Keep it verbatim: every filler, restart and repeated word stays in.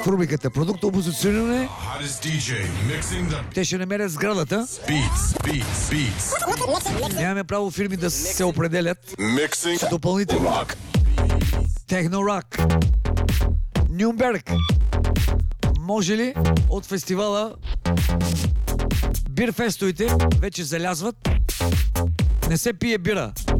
в рубриката продукто позициониране. Те ще намерят сградата. Нямаме право фирми да се определят допълнително. Технорак. Нюрнберг. Може ли от фестивала бирфестовите вече залязват? Не се пие бира.